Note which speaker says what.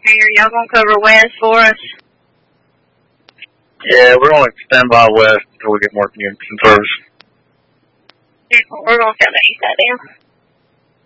Speaker 1: Hey, are y'all gonna cover west for us?
Speaker 2: Yeah, we're going to stand by west until we get more communication service.
Speaker 1: Yeah, we're gonna tell that you that down.